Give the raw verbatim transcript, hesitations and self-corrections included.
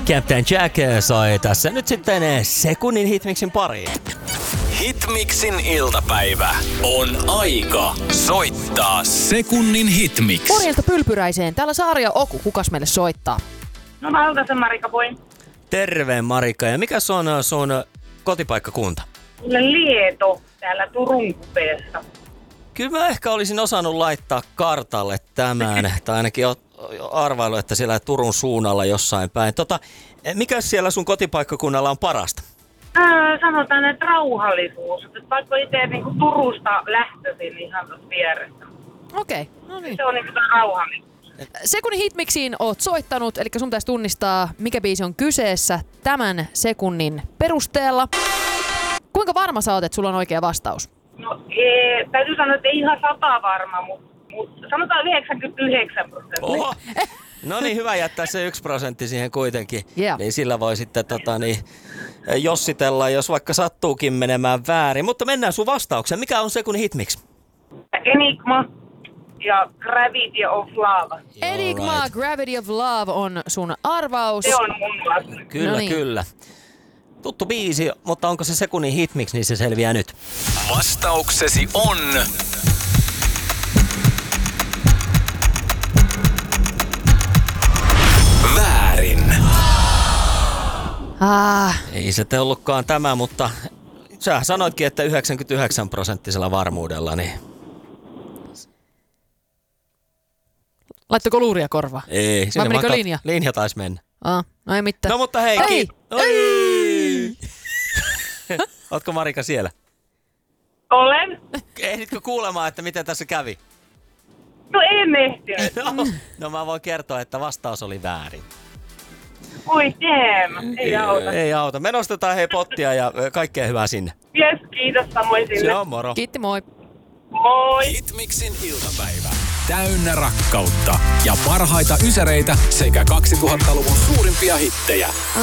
Captain Jack soi tässä nyt sitten sekunnin hitmixin pariin. Hitmixin iltapäivä on aika soittaa sekunnin hitmix. Porjalta Pylpyräiseen. Täällä Saaria Oku. Kukas meille soittaa? No Valtasen Marika voi. Terve Marika. Ja mikä se on sun kotipaikkakunta? Lieto täällä Turun kupeessa. Kyllä mä ehkä olisin osannut laittaa kartalle tämän, tai ainakin arvailu, että siellä Turun suunnalla jossain päin. Tota, mikä siellä sun kotipaikkakunnalla on parasta? Ää, sanotaan, että rauhallisuus. Et vaikka itse niinku Turusta lähtöisin ihan tuossa vieressä. Okei, okay, no niin. Se on niinku rauhallisuus. Sekunnin hitmixiin oot soittanut, eli sun pitäisi tunnistaa, mikä biisi on kyseessä tämän sekunnin perusteella. Kuinka varma sä oot, että sulla on oikea vastaus? No ee, täytyy sanoa, että ei ihan sata varma, mutta mut sanotaan yhdeksänkymmentäyhdeksän prosenttia. Oho. No niin, hyvä jättää se yksi prosentti siihen kuitenkin. Yeah. Niin sillä voi sitten tota, niin, jossitella, jos vaikka sattuukin menemään väärin. Mutta mennään sun vastaukseen. Mikä on sekunnin hitmix? Enigma ja Gravity of Love. Enigma, Alright. Gravity of Love on sun arvaus. Se on mun vasta. Kyllä, No niin. kyllä. Tuttu biisi, mutta onko se sekunnin hitmix, niin se selviää nyt. Vastauksesi on... väärin. Ah, Ei se te ollutkaan tämä, mutta sä sanoitkin, että yhdeksänkymmentäyhdeksän prosenttisella varmuudella, niin laittako luuria korvaa? ei. Vai sinne menikö vaan kat- linja? Linja taisi mennä. Ah, no ei mitään. No mutta hei, Ei! ki- Oi! Ootko Marika siellä? Olen? Ehditkö kuulemaan, että miten tässä kävi? No en ehtinyt. No, no mä voin kertoa, että vastaus oli väärin. Oi damn, ei auta. Ei auta. Me nostetaan hei pottia ja ö, kaikkea hyvää sinne. Jes, kiitos samoin sinne. Se on moro. Kiitti, moi. Moi. Hitmixin iltapäivä. Täynnä rakkautta ja parhaita ysäreitä sekä kaksituhattaluvun suurimpia hittejä.